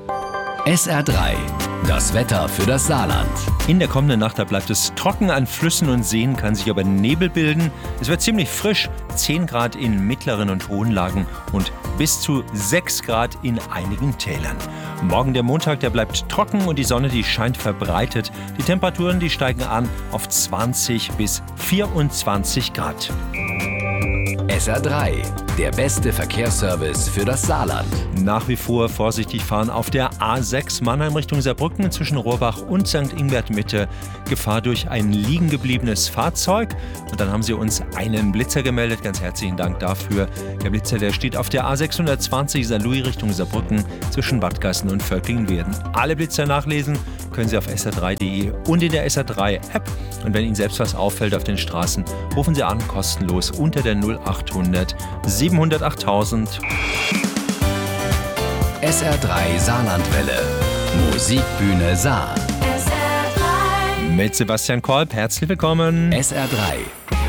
SR3, das Wetter für das Saarland. In der kommenden Nacht bleibt es trocken, an Flüssen und Seen kann sich aber Nebel bilden. Es wird ziemlich frisch, 10 Grad in mittleren und hohen Lagen und bis zu 6 Grad in einigen Tälern. Morgen der Montag, der bleibt trocken und die Sonne, die scheint verbreitet. Die Temperaturen, die steigen an auf 20 bis 24 Grad. SR3, der beste Verkehrsservice für das Saarland. Nach wie vor vorsichtig fahren auf der A6 Mannheim Richtung Saarbrücken zwischen Rohrbach und St. Ingbert Mitte. Gefahr durch ein liegen gebliebenes Fahrzeug. Und dann haben sie uns einen Blitzer gemeldet. Ganz herzlichen Dank dafür. Der Blitzer, der steht auf der A620 St. Louis Richtung Saarbrücken zwischen Bad Gassen und Völklingen-Werden. Alle Blitzer nachlesen können Sie auf sr3.de und in der SR3-App. Und wenn Ihnen selbst was auffällt auf den Straßen, rufen Sie an, kostenlos unter der 0800 700 8000. SR3 Saarlandwelle. Musikbühne Saar. Mit Sebastian Kolb, herzlich willkommen. SR3.